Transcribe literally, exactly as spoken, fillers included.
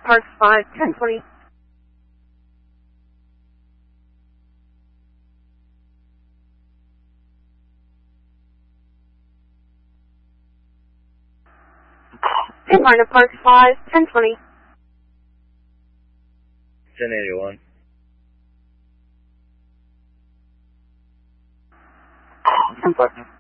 Park five, ten, twenty. Line of Park five, ten, twenty. ten eighty-one. ten, fourteen.